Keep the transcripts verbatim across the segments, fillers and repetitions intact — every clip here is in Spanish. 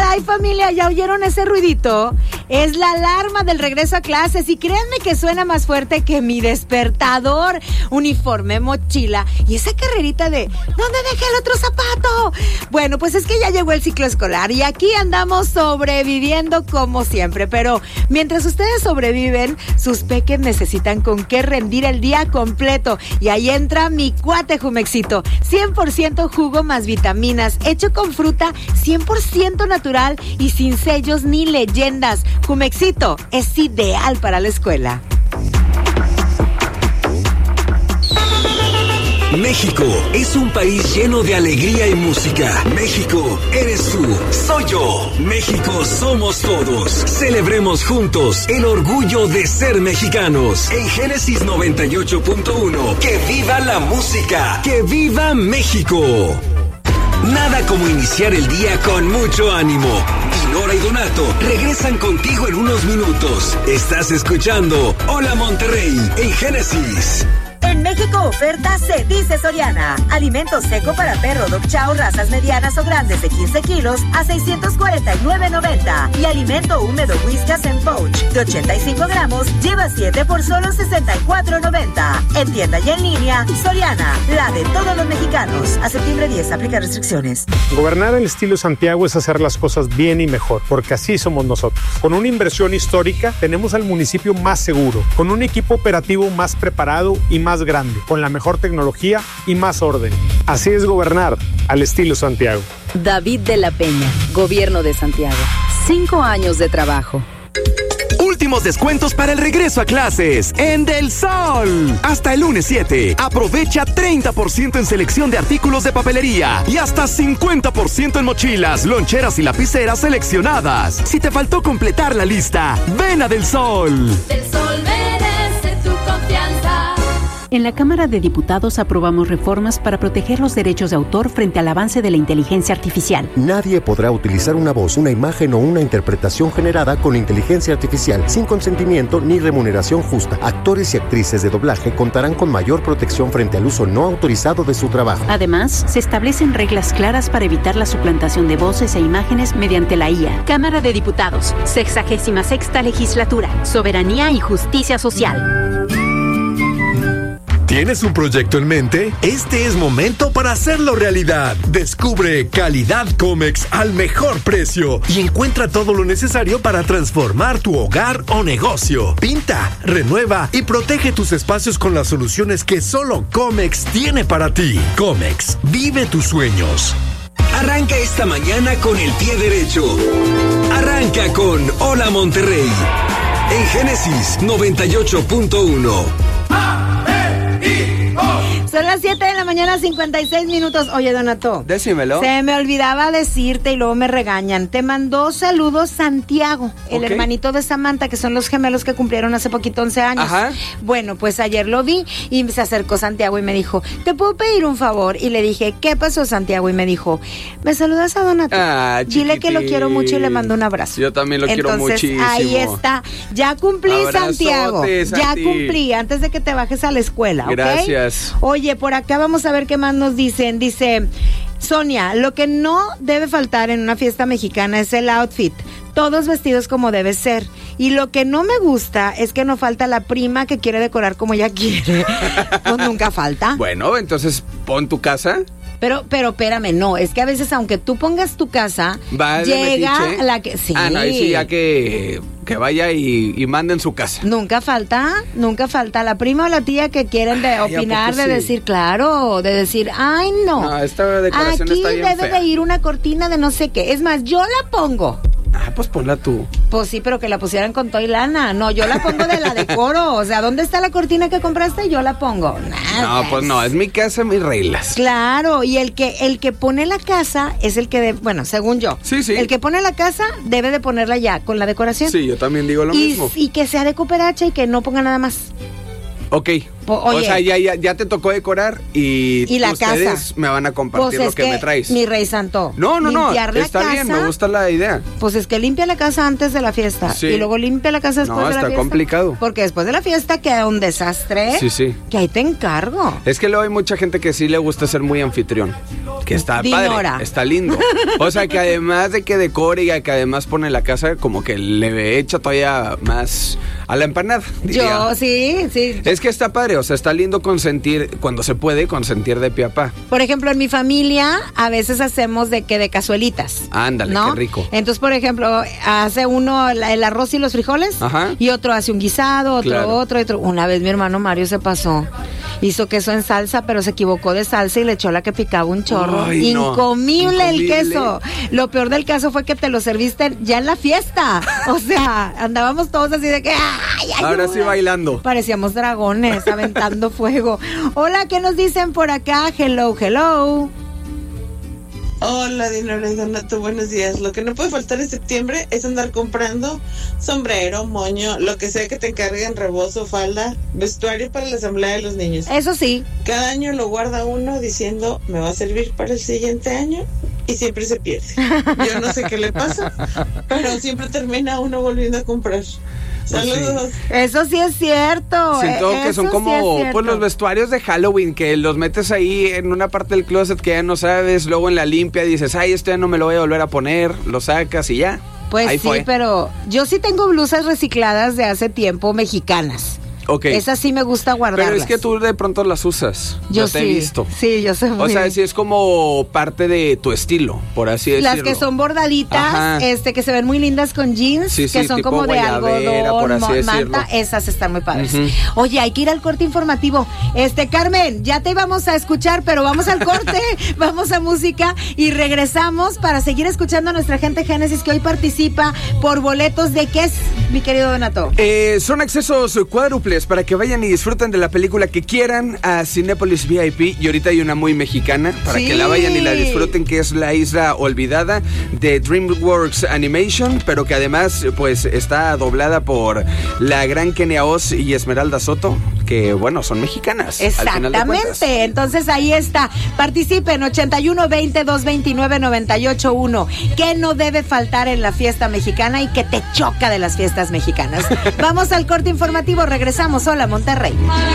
Ay, familia, ¿ya oyeron ese ruidito? Es la alarma del regreso a clases y créanme que suena más fuerte que mi despertador, uniforme, mochila y esa carrerita de ¿dónde dejé el otro zapato? Bueno, pues es que ya llegó el ciclo escolar y aquí andamos sobreviviendo como siempre, pero mientras ustedes sobreviven, sus peques necesitan con qué rendir el día completo y ahí entra mi cuate Jumexito, cien por ciento jugo más vitaminas, hecho con fruta cien por ciento natural y sin sellos ni leyendas. Jumexito es ideal para la escuela. México es un país lleno de alegría y música. México eres tú, soy yo. México somos todos. Celebremos juntos el orgullo de ser mexicanos. En Génesis noventa y ocho punto uno, que viva la música, que viva México. Nada como iniciar el día con mucho ánimo. Dinora y Donato regresan contigo en unos minutos. Estás escuchando Hola Monterrey en Génesis. En México oferta se dice Soriana. Alimento seco para perro Dog Chow, razas medianas o grandes de quince kilos a seiscientos cuarenta y nueve noventa. Y alimento húmedo Whiskas en pouch de ochenta y cinco gramos, lleva siete por solo sesenta y cuatro noventa. En tienda y en línea, Soriana, la de todos los mexicanos. A septiembre diez, aplica restricciones. Gobernar al estilo Santiago es hacer las cosas bien y mejor, porque así somos nosotros. Con una inversión histórica, tenemos al municipio más seguro, con un equipo operativo más preparado y más grande, con la mejor tecnología y más orden. Así es gobernar al estilo Santiago. David de la Peña, Gobierno de Santiago. Cinco años de trabajo. Últimos descuentos para el regreso a clases en Del Sol. Hasta el lunes siete. Aprovecha treinta por ciento en selección de artículos de papelería y hasta cincuenta por ciento en mochilas, loncheras y lapiceras seleccionadas. Si te faltó completar la lista, ven a Del Sol. Del Sol merece tu confianza. En la Cámara de Diputados aprobamos reformas para proteger los derechos de autor frente al avance de la inteligencia artificial. Nadie podrá utilizar una voz, una imagen o una interpretación generada con inteligencia artificial sin consentimiento ni remuneración justa. Actores y actrices de doblaje contarán con mayor protección frente al uso no autorizado de su trabajo. Además, se establecen reglas claras para evitar la suplantación de voces e imágenes mediante la I A. Cámara de Diputados, sexagésima sexta legislatura, soberanía y justicia social. ¿Tienes un proyecto en mente? Este es momento para hacerlo realidad. Descubre Calidad Comex al mejor precio y encuentra todo lo necesario para transformar tu hogar o negocio. Pinta, renueva y protege tus espacios con las soluciones que solo Comex tiene para ti. Comex, vive tus sueños. Arranca esta mañana con el pie derecho. Arranca con Hola Monterrey en Génesis noventa y ocho punto uno. Son las siete de la mañana, cincuenta y seis minutos. Oye, Donato. Decímelo. Se me olvidaba decirte y luego me regañan. Te mandó saludos Santiago, el okay. hermanito de Samantha, que son los gemelos que cumplieron hace poquito once años. Ajá. Bueno, pues ayer lo vi y se acercó Santiago y me dijo, ¿te puedo pedir un favor? Y le dije, ¿qué pasó, Santiago? Y me dijo, ¿me saludas a Donato? Ah, dile que lo quiero mucho y le mando un abrazo. Yo también lo Entonces, quiero muchísimo. Ahí está. Ya cumplí, Abrazote, Santiago. Santi. Ya cumplí, antes de que te bajes a la escuela, ¿ok? Gracias. Oye, por acá vamos a ver qué más nos dicen. Dice Sonia, lo que no debe faltar en una fiesta mexicana es el outfit. Todos vestidos como debe ser. Y lo que no me gusta es que no falta la prima que quiere decorar como ella quiere. Pues nunca falta. Bueno, entonces pon tu casa. Pero, pero espérame, no, es que a veces aunque tú pongas tu casa, Va llega la que... Sí. Ah, no, ahí sí, ya que, que vaya y, y mande en su casa. Nunca falta, nunca falta la prima o la tía que quieren de ay, opinar, de sí? decir, claro, de decir, ay, no. No, esta decoración aquí está bien debe fea. de ir una cortina de no sé qué. Es más, yo la pongo. Ah, pues ponla tú. Pues sí, pero que la pusieran con toy lana. No, yo la pongo de la decoro. O sea, ¿dónde está la cortina que compraste? Yo la pongo. Nada. No, pues no, es mi casa, mis reglas. Claro, y el que el que pone la casa es el que, de, bueno, según yo. Sí, sí. El que pone la casa debe de ponerla ya con la decoración. Sí, yo también digo lo y, mismo. Y que sea de cooperacha y que no ponga nada más. Ok, Oye, o sea, ya, ya, ya te tocó decorar y, ¿Y la ustedes casa? me van a compartir pues lo que, que me traes. Mi rey santo. No, no, no, limpiar la está casa, bien, me gusta la idea. Pues es que limpia la casa antes de la fiesta Sí. y luego limpia la casa después No, de la está fiesta. complicado. Porque después de la fiesta queda un desastre. Sí, sí. Que ahí te encargo. Es que luego hay mucha gente que sí le gusta ser muy anfitrión. Que está Dinora. padre, está lindo. O sea, que además de que decore y que además pone la casa, como que le echa todavía más a la empanada, diría. Yo, sí, sí. Es que está padre, o sea, está lindo consentir, cuando se puede, consentir de pie a pa. Por ejemplo, en mi familia a veces hacemos de que de cazuelitas. Ándale, ¿no? qué rico. Entonces, por ejemplo, hace uno la- el arroz y los frijoles. Ajá. Y otro hace un guisado, otro, Claro. otro, otro. Una vez mi hermano Mario se pasó. Hizo queso en salsa, pero se equivocó de salsa y le echó la que picaba un chorro. Ay, no. Incomible el Incomible. queso. Lo peor del caso fue que te lo serviste ya en la fiesta. O sea, andábamos todos así de que ¡ay, Ahora ayuda! sí bailando. Parecíamos dragones aventando fuego. Hola, ¿qué nos dicen por acá? Hello, hello. Hola, Dinora y Donato, buenos días. Lo que no puede faltar en septiembre es andar comprando sombrero, moño, lo que sea que te encarguen, rebozo, falda, vestuario para la asamblea de los niños. Eso sí. Cada año lo guarda uno diciendo, me va a servir para el siguiente año, y siempre se pierde. Yo no sé qué le pasa, pero siempre termina uno volviendo a comprar. Saludos. Eso sí es cierto. Siento eh, que son eso sí como es cierto. pues, los vestuarios de Halloween, que los metes ahí en una parte del closet que ya no sabes, luego en la limpia dices, ay, esto ya no me lo voy a volver a poner, lo sacas y ya. Pues ahí sí, fue. pero yo sí tengo blusas recicladas de hace tiempo mexicanas. Ok. Esas sí me gusta guardarlas. Pero es que tú de pronto las usas. Yo te sí. he visto. Sí, yo soy muy... O sea, sí es como parte de tu estilo, por así decirlo. Las que son bordaditas, Ajá. este, que se ven muy lindas con jeans, Sí, que sí, son tipo como de guayabera, algodón, por así mo- decirlo. manta, esas están muy padres. Ujú. Oye, hay que ir al corte informativo. Este, Carmen, ya te íbamos a escuchar, pero vamos al corte, vamos a música y regresamos para seguir escuchando a nuestra gente Génesis que hoy participa por boletos de ¿qué es, mi querido Donato? Eh, son accesos cuádruples para que vayan y disfruten de la película que quieran a Cinépolis V I P. Y ahorita hay una muy mexicana para Sí. que la vayan y la disfruten, que es La Isla Olvidada de DreamWorks Animation, pero que además pues está doblada por la gran Kenia Oz y Esmeralda Soto, que bueno, son mexicanas. al final de cuentas. Exactamente, entonces ahí está. Participen ochenta y uno veinte, doscientos veintinueve, noventa y ocho uno. ¿Qué no debe faltar en la fiesta mexicana y que te choca de las fiestas mexicanas? Vamos al corte informativo, regresamos. Hola, Monterrey.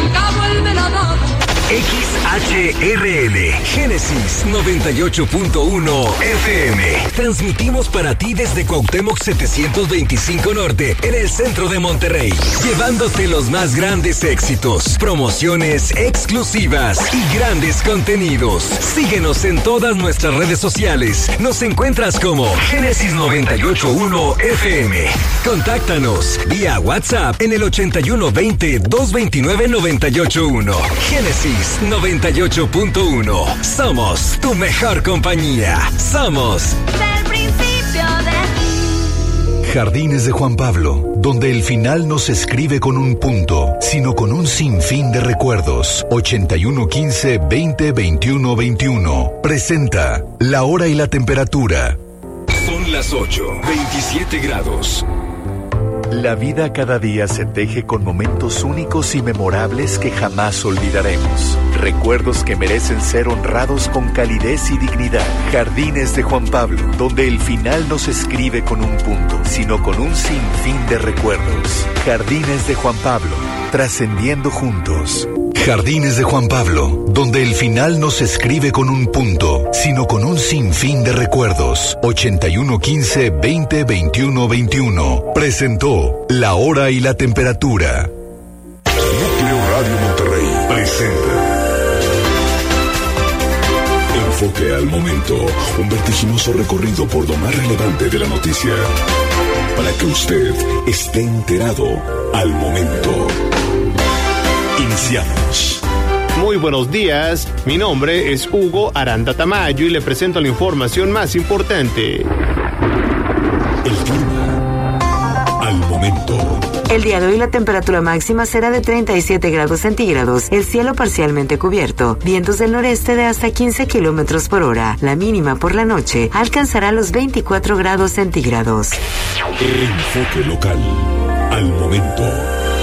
X H R L Génesis noventa y ocho punto uno F M. Transmitimos para ti desde Cuauhtémoc setecientos veinticinco Norte, en el centro de Monterrey, llevándote los más grandes éxitos, promociones exclusivas y grandes contenidos. Síguenos en todas nuestras redes sociales. Nos encuentras como Génesis noventa y ocho punto uno F M. Contáctanos vía WhatsApp en el ochenta y uno veinte, doscientos veintinueve, noventa y ocho uno. Génesis noventa y ocho punto uno. Somos tu mejor compañía. Somos Del principio de Jardines de Juan Pablo, donde el final no se escribe con un punto, sino con un sinfín de recuerdos. ochenta y uno quince, veinte, veintiuno, veintiuno. Presenta la hora y la temperatura. Son las ocho, veintisiete grados. La vida cada día se teje con momentos únicos y memorables que jamás olvidaremos. Recuerdos que merecen ser honrados con calidez y dignidad. Jardines de Juan Pablo, donde el final no se escribe con un punto, sino con un sinfín de recuerdos. Jardines de Juan Pablo, trascendiendo juntos. Jardines de Juan Pablo, donde el final no se escribe con un punto, sino con un sinfín de recuerdos. ochenta y uno quince, veinte, veintiuno, veintiuno. Presentó La Hora y la Temperatura. Núcleo Radio Monterrey presenta Enfoque al Momento, un vertiginoso recorrido por lo más relevante de la noticia, para que usted esté enterado al momento. Iniciamos. Muy buenos días, mi nombre es Hugo Aranda Tamayo y le presento la información más importante. El clima al momento. El día de hoy la temperatura máxima será de treinta y siete grados centígrados, el cielo parcialmente cubierto, vientos del noreste de hasta quince kilómetros por hora. La mínima por la noche alcanzará los veinticuatro grados centígrados. Enfoque local al momento.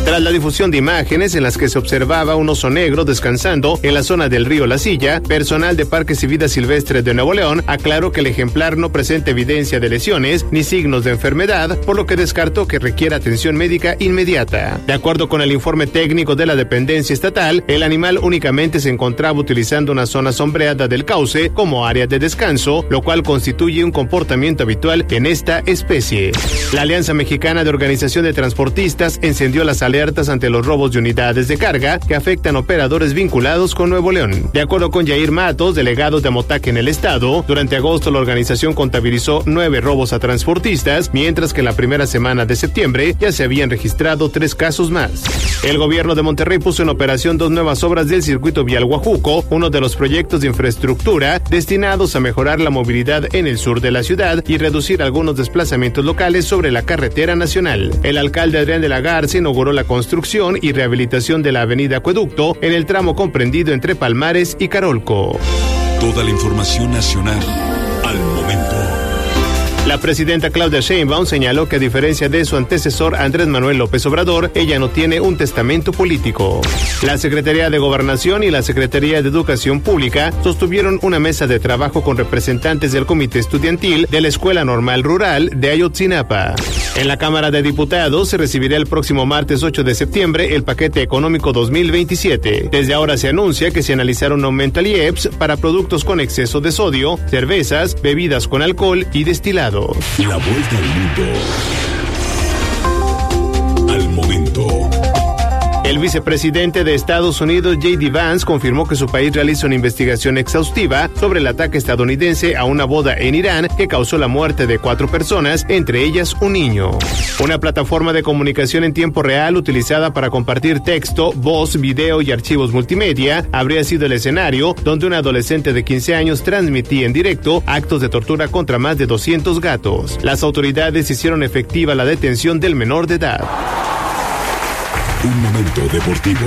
Tras la difusión de imágenes en las que se observaba un oso negro descansando en la zona del río La Silla, personal de Parques y Vida Silvestre de Nuevo León aclaró que el ejemplar no presenta evidencia de lesiones ni signos de enfermedad, por lo que descartó que requiere atención médica inmediata. De acuerdo con el informe técnico de la dependencia estatal, el animal únicamente se encontraba utilizando una zona sombreada del cauce como área de descanso, lo cual constituye un comportamiento habitual en esta especie. La Alianza Mexicana de Organización de Transportistas encendió las alertas ante los robos de unidades de carga que afectan operadores vinculados con Nuevo León. De acuerdo con Yair Matos, delegado de Amotac en el estado, durante agosto la organización contabilizó nueve robos a transportistas, mientras que en la primera semana de septiembre ya se habían registrado tres casos más. El gobierno de Monterrey puso en operación dos nuevas obras del circuito vial Huajuco, uno de los proyectos de infraestructura destinados a mejorar la movilidad en el sur de la ciudad y reducir algunos desplazamientos locales sobre la carretera nacional. El alcalde Adrián de la Garza inauguró la construcción y rehabilitación de la avenida Acueducto en el tramo comprendido entre Palmares y Carolco. Toda la información nacional al momento. La presidenta Claudia Sheinbaum señaló que a diferencia de su antecesor Andrés Manuel López Obrador, ella no tiene un testamento político. La Secretaría de Gobernación y la Secretaría de Educación Pública sostuvieron una mesa de trabajo con representantes del Comité Estudiantil de la Escuela Normal Rural de Ayotzinapa. En la Cámara de Diputados se recibirá el próximo martes ocho de septiembre el paquete económico dos mil veintisiete. Desde ahora se anuncia que se analizará un aumento al I E P S para productos con exceso de sodio, cervezas, bebidas con alcohol y destilados. La vuelta al mundo. Al momento. El vicepresidente de Estados Unidos, J D Vance, confirmó que su país realiza una investigación exhaustiva sobre el ataque estadounidense a una boda en Irán que causó la muerte de cuatro personas, entre ellas un niño. Una plataforma de comunicación en tiempo real utilizada para compartir texto, voz, video y archivos multimedia habría sido el escenario donde un adolescente de quince años transmitía en directo actos de tortura contra más de doscientos gatos. Las autoridades hicieron efectiva la detención del menor de edad. Un momento deportivo.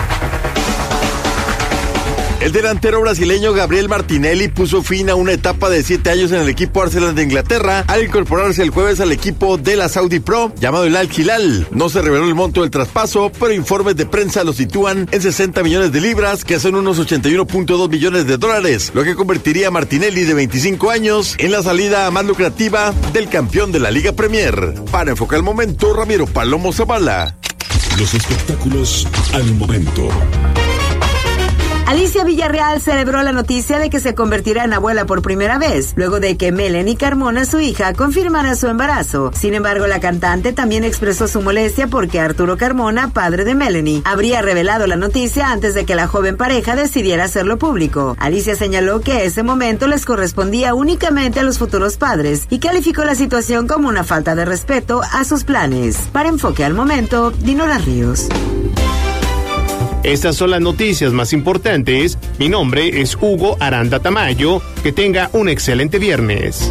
El delantero brasileño Gabriel Martinelli puso fin a una etapa de siete años en el equipo Arsenal de Inglaterra al incorporarse el jueves al equipo de la Saudi Pro llamado el Al Hilal. No se reveló el monto del traspaso, pero informes de prensa lo sitúan en sesenta millones de libras, que son unos ochenta y uno punto dos millones de dólares, lo que convertiría a Martinelli, de veinticinco años, en la salida más lucrativa del campeón de la Liga Premier. Para enfocar el momento, Ramiro Palomo Zavala. Los espectáculos al momento. Alicia Villarreal celebró la noticia de que se convertirá en abuela por primera vez, luego de que Melanie Carmona, su hija, confirmara su embarazo. Sin embargo, la cantante también expresó su molestia porque Arturo Carmona, padre de Melanie, habría revelado la noticia antes de que la joven pareja decidiera hacerlo público. Alicia señaló que ese momento les correspondía únicamente a los futuros padres y calificó la situación como una falta de respeto a sus planes. Para Enfoque al Momento, Dinora Ríos. Estas son las noticias más importantes. Mi nombre es Hugo Aranda Tamayo. Que tenga un excelente viernes.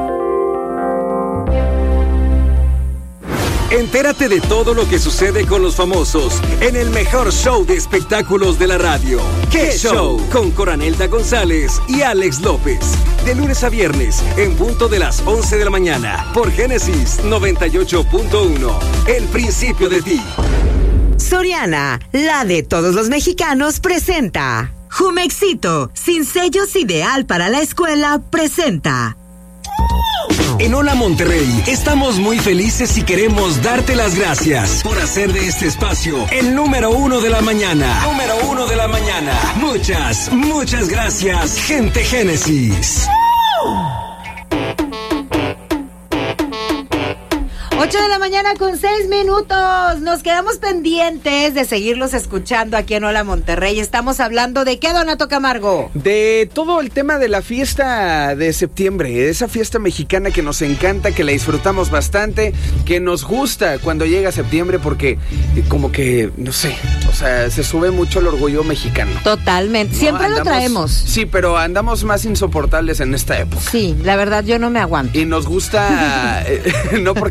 Entérate de todo lo que sucede con los famosos en el mejor show de espectáculos de la radio. ¿Qué show? Con Coranelda González y Alex López. De lunes a viernes, en punto de las once de la mañana, por Génesis noventa y ocho punto uno. El principio de ti. Soriana, la de todos los mexicanos, presenta Jumexito, sin sellos, ideal para la escuela, presenta. En Hola Monterrey, estamos muy felices y queremos darte las gracias por hacer de este espacio el número uno de la mañana. Número uno de la mañana. Muchas, muchas gracias, gente Génesis. ocho de la mañana con seis minutos. Nos quedamos pendientes de seguirlos escuchando aquí en Hola Monterrey. Estamos hablando de qué, Donato Camargo. De todo el tema de la fiesta de septiembre, esa fiesta mexicana que nos encanta, que la disfrutamos bastante, que nos gusta cuando llega septiembre porque como que, no sé, o sea, se sube mucho el orgullo mexicano. Totalmente, ¿no? Siempre andamos, lo traemos. Sí, pero andamos más insoportables en esta época. Sí, la verdad yo no me aguanto. Y nos gusta, eh, no porque esté pan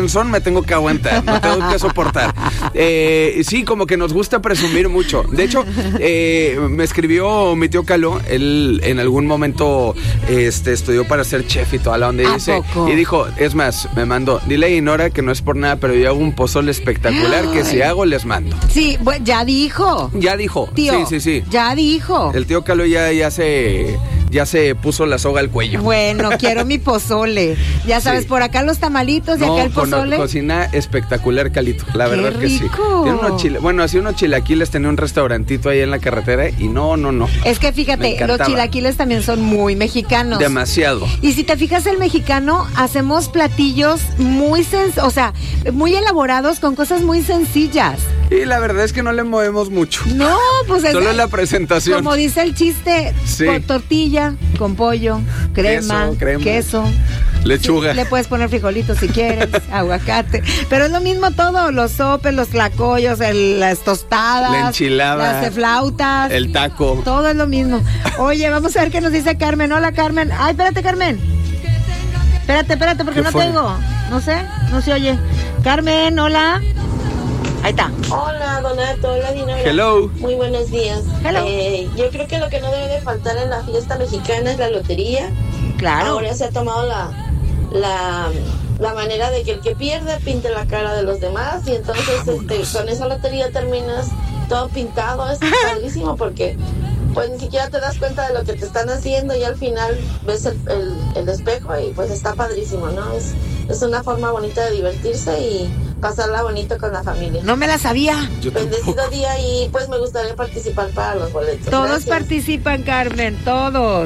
panzón me tengo que aguantar, me tengo que soportar. Eh, sí, como que nos gusta presumir mucho. De hecho, eh, me escribió mi tío Caló, él en algún momento este, estudió para ser chef y toda la onda y dice, y dijo, es más, me mandó, dile a Inora que no es por nada, pero yo hago un pozole espectacular que si hago les mando. Sí, bueno, ya dijo. Ya dijo, tío, sí, sí, sí. Ya dijo. El tío Caló ya, ya se... ya se puso la soga al cuello. Bueno, quiero mi pozole. Ya sabes, sí. Por acá los tamalitos y no, acá el pozole. Co cocina espectacular, Calito. La Qué verdad rico. que sí. Tiene unos chile, bueno, así unos chilaquiles, tenía un restaurantito ahí en la carretera y no, no, no. Es que fíjate, los chilaquiles también son muy mexicanos. Demasiado. Y si te fijas, el mexicano hacemos platillos muy sens o sea, muy elaborados con cosas muy sencillas. Y la verdad es que no le movemos mucho. No, pues es solo en la presentación. Como dice el chiste, sí. Con tortilla, con pollo, crema, queso, crema, queso. Lechuga. Sí, le puedes poner frijolitos si quieres, aguacate. Pero es lo mismo todo, los sopes, los tlacoyos, el, las tostadas, la enchilada, las flautas, el taco. Todo es lo mismo. Oye, vamos a ver qué nos dice Carmen. Hola, Carmen. Ay, espérate, Carmen. Espérate, espérate, porque no fue? tengo. No sé, no se oye. Carmen, hola. Ahí está. Hola, Donato. Hola, Dinora. Hello. Muy buenos días. Hello. Eh, yo creo que lo que no debe de faltar en la fiesta mexicana es la lotería. Claro. Ahora se ha tomado la, la, la manera de que el que pierde pinte la cara de los demás y entonces este, con esa lotería terminas todo pintado. Es padrísimo porque pues ni siquiera te das cuenta de lo que te están haciendo y al final ves el, el, el espejo y pues está padrísimo, ¿no? Es, es una forma bonita de divertirse y pasarla bonito con la familia. No me la sabía. Bendecido día y pues me gustaría participar para los boletos. Todos Gracias. participan, Carmen, todos.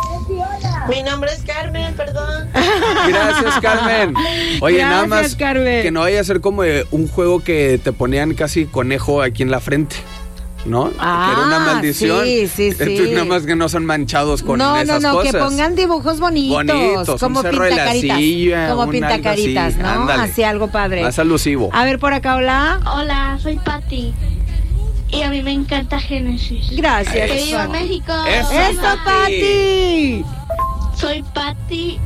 Mi nombre es Carmen, perdón. Gracias, Carmen. Oye, Gracias, nada más Carmen. Que no vaya a ser como un juego que te ponían casi conejo aquí en la frente. ¿No? Ah, que era una maldición. Sí, sí, sí. Entonces nada más que no son manchados con no, esas cosas. No, no, cosas. que pongan dibujos bonitos. Bonitos, como un cerro de la pintacaritas. silla, como un pintacaritas, algo así. ¿no? Ándale. Así algo padre. Más alusivo. A ver, por acá, hola. Hola, soy Patti. Y a mí me encanta Génesis. Gracias. ¡Que viva México! ¡Eso, ¡Eso, Patti! Soy Patti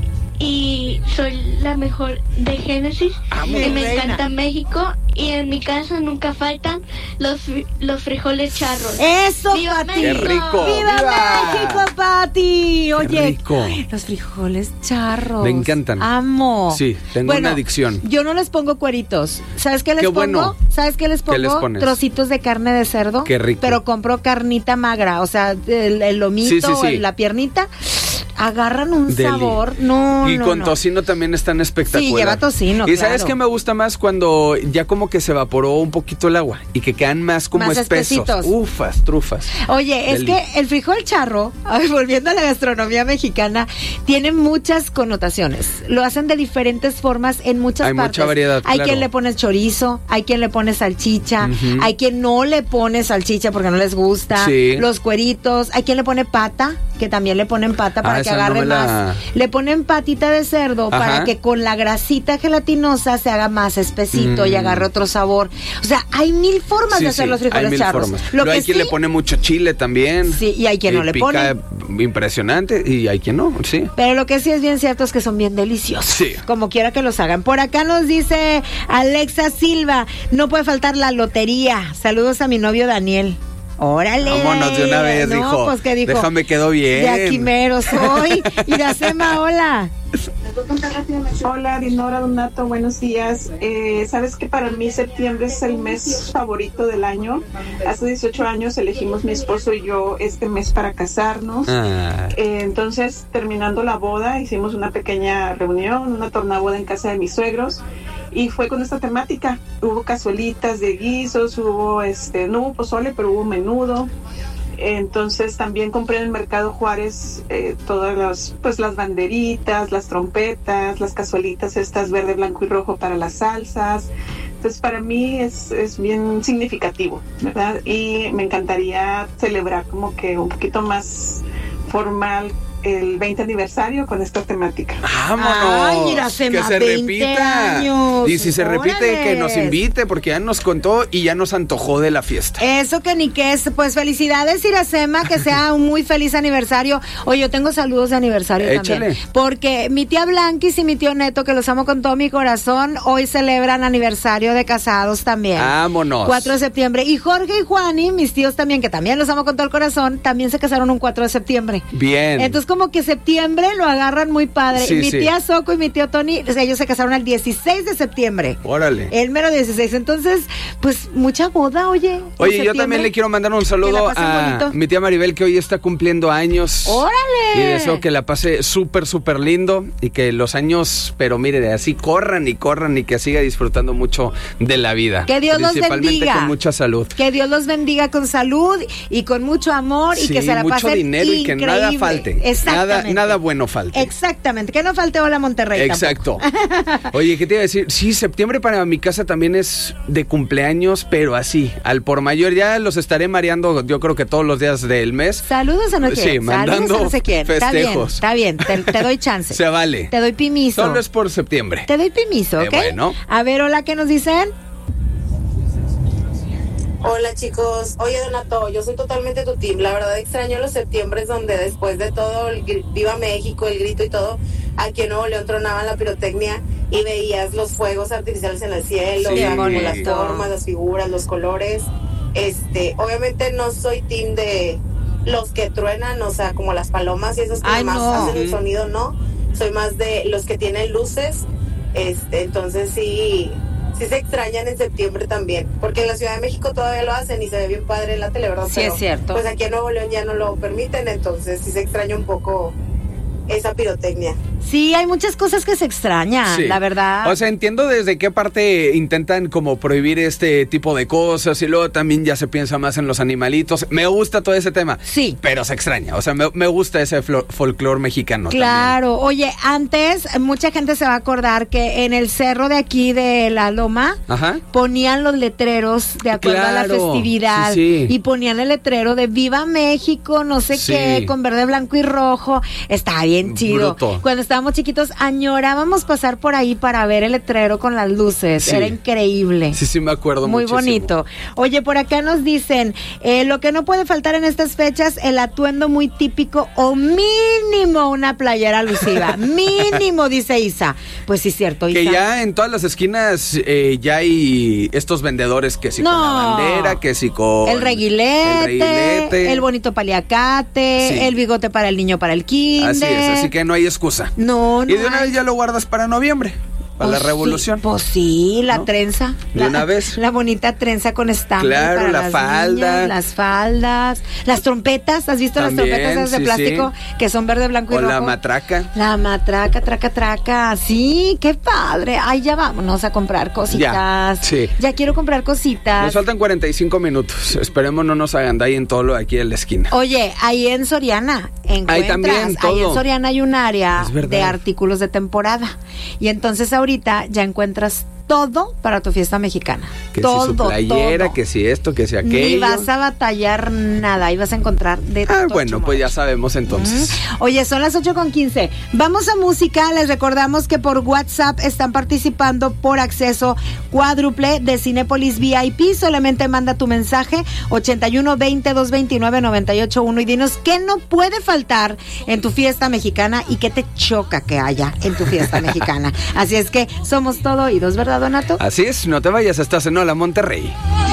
y soy la mejor de Génesis. Amo, y me reina. encanta México. Y en mi casa nunca faltan los, los frijoles charros. ¡Eso, ¡Viva Pati! México! ¡Qué rico! ¡Viva, ¡Viva! México, Pati! Oye, ¡Qué rico! Los frijoles charros. Me encantan. Amo. Sí, tengo bueno, una adicción. Yo no les pongo cueritos. ¿Sabes qué les Qué pongo? bueno. ¿Sabes qué les pongo? ¿Qué les pones? Trocitos de carne de cerdo. Qué rico. Pero compro carnita magra, o sea, el, el lomito, Sí, sí, sí. la piernita. Agarran un Deli. sabor. No, Y no, con no. tocino también están espectaculares. Sí, lleva tocino, Y ¿sabes claro. qué me gusta más? Cuando ya como que se evaporó un poquito el agua y que quedan más como Más espesos. espesitos. Ufas, trufas. Oye, es Deli. que el frijol charro, a ver, volviendo a la gastronomía mexicana, tiene muchas connotaciones. Lo hacen de diferentes formas en muchas Hay partes. mucha variedad, Hay claro. quien le pone chorizo, hay quien le pone salchicha, Ujú. hay quien no le pone salchicha porque no les gusta, Sí. los cueritos, hay quien le pone pata, que también le ponen pata para Ah, que esa no agarre me la- más. Le ponen patita de cerdo Ajá. para que con la grasita gelatinosa se haga más espesito y Mm. agarre otro sabor. O sea, hay mil formas Sí, de hacer sí, los frijoles hay mil charros. formas. Lo Luego que hay quien sí, le pone mucho chile también. Sí, y hay quien no le pica impresionante y hay quien no, sí. pero lo que sí es bien cierto es que son bien deliciosos. Sí. Como quiera que los hagan. Por acá nos dice Alexa Silva, no puede faltar la lotería. Saludos a mi novio Daniel. Órale. Vámonos de una vez, no, dijo. Pues que dijo. Déjame quedó bien. De aquí mero soy. Iracema, hola. Hola, Dinora, Donato, buenos días. Eh, Sabes que para mí septiembre es el mes favorito del año. Hace dieciocho años elegimos mi esposo y yo este mes para casarnos. Ah. Eh, entonces, terminando la boda, hicimos una pequeña reunión, una tornaboda en casa de mis suegros. Y fue con esta temática. Hubo cazuelitas de guisos, hubo este, no hubo pozole, pero hubo menudo. Entonces también compré en el Mercado Juárez eh, todas las, pues las banderitas, las trompetas, las cazuelitas estas verde, blanco y rojo para las salsas. Entonces para mí es, es bien significativo, ¿verdad? Y me encantaría celebrar como que un poquito más formal el veinte aniversario con esta temática. ¡Vámonos! Ay, Iracema, que se veinte repita. años. Y si se repite, Órale. que nos invite, porque ya nos contó y ya nos antojó de la fiesta. Eso que ni que es, pues felicidades Iracema, que sea un muy feliz aniversario. Oye, yo tengo saludos de aniversario Échale. también, porque mi tía Blanquis y mi tío Neto, que los amo con todo mi corazón, hoy celebran aniversario de casados también. Vámonos. cuatro de septiembre. Y Jorge y Juani, mis tíos también, que también los amo con todo el corazón, también se casaron un cuatro de septiembre. Bien. Entonces como que septiembre lo agarran muy padre. Sí, y mi sí. tía Soco y mi tío Tony, o sea, ellos se casaron el dieciséis de septiembre. Órale. El mero dieciséis. Entonces, pues mucha boda, oye. en Oye, yo septiembre. también le quiero mandar un Que saludo la pasen a bonito. mi tía Maribel, que hoy está cumpliendo años. ¡Órale! Y deseo que la pase súper, súper lindo y que los años, pero mire, así corran y corran y que siga disfrutando mucho de la vida. Que Dios los Principalmente bendiga. con mucha salud. Que Dios los bendiga con salud y con mucho amor y Sí, que se la mucho pasen dinero y que nada increíble. falte. Nada, Exactamente. nada bueno falte. Exactamente. Que no falte Hola Monterrey. Exacto. Oye, ¿qué te iba a decir? Sí, septiembre para mi casa también es de cumpleaños, pero así, al por mayor. Ya los estaré mareando, yo creo que todos los días del mes. Saludos a no sé Sí, quién. Saludos mandando a no sé quién. Está bien, festejos. está bien. Te, te doy chance. Se vale. Te doy pimiso. Solo es por septiembre. Te doy pimiso, Eh, ¿ok? bueno. A ver, hola, ¿qué nos dicen? Hola chicos, oye Donato, yo soy totalmente tu team, la verdad extraño los septiembres donde después de todo el gr- Viva México, el grito y todo, aquí en Nuevo León tronaban la pirotecnia y veías los fuegos artificiales en el cielo, Sí, o sea, como bonito. las formas, las figuras, los colores. Este, obviamente no soy team de los que truenan, o sea, como las palomas y esos que Ay, más no. hacen el Ujú. sonido, no. Soy más de los que tienen luces, este, entonces sí. Sí se extrañan en septiembre también, porque en la Ciudad de México todavía lo hacen y se ve bien padre en la tele, ¿verdad? Sí, Pero, es cierto. Pues aquí en Nuevo León ya no lo permiten, entonces sí se extraña un poco esa pirotecnia. Sí, hay muchas cosas que se extrañan, Sí. la verdad. O sea, entiendo desde qué parte intentan como prohibir este tipo de cosas y luego también ya se piensa más en los animalitos. Me gusta todo ese tema. Sí. Pero se extraña. O sea, me, me gusta ese flo- folclore mexicano. Claro, oye, antes mucha gente se va a acordar que en el cerro de aquí de la Loma también. Ajá. ponían los letreros de acuerdo a la Claro, festividad sí, sí. y ponían el letrero de Viva México, no sé Sí. qué, con verde, blanco y rojo. Está bien chido. Bruto. Cuando estábamos chiquitos añorábamos pasar por ahí para ver el letrero con las luces. Sí. Era increíble. Sí, sí, me acuerdo Muy muchísimo. bonito. Oye, por acá nos dicen, eh, lo que no puede faltar en estas fechas, el atuendo muy típico o mínimo una playera alusiva. Mínimo, dice Isa. Pues sí, cierto, Isa. Que ya en todas las esquinas eh, ya hay estos vendedores que si con No. la bandera, que si con... El reguilete, el reguilete. el bonito paliacate, Sí. el bigote para el niño para el kinder. Así es, así que no hay excusa. No, no Y de una hay. vez ya lo guardas para noviembre, para Pues la revolución. Sí, pues sí, la ¿no? trenza. De la, una vez. La bonita trenza con estambre. Claro, para la las falda. niñas, las faldas. Las trompetas. ¿Has visto También, las trompetas esas de sí, plástico sí. que son verde, blanco y O rojo? la matraca. La matraca, traca, traca. Sí, qué padre. Ay, ya vámonos a comprar cositas. Ya, sí. Ya quiero comprar cositas. Nos faltan cuarenta y cinco minutos. Esperemos no nos hagan ahí en todo lo de aquí en la esquina. Oye, ahí en Soriana encuentras, Ahí también, todo. ahí en Soriana hay un área Es verdad. de artículos de temporada. Y entonces ahorita ya encuentras todo para tu fiesta mexicana. Que todo, si su playera, todo. que si esto, que si aquello. Ni vas a batallar nada, ahí vas a encontrar de Ah, todo. bueno, pues ya sabemos entonces. Oye, son las ocho con quince. Vamos a música. Les recordamos que por WhatsApp están participando por acceso cuádruple de Cinépolis V I P. Solamente manda tu mensaje ochenta y uno veinte, doscientos veintinueve, noventa y ocho uno y dinos qué no puede faltar en tu fiesta mexicana y qué te choca que haya en tu fiesta mexicana. Así es que somos todo oídos, ¿verdad, Donato? Así es, no te vayas, estás en Hola Monterrey.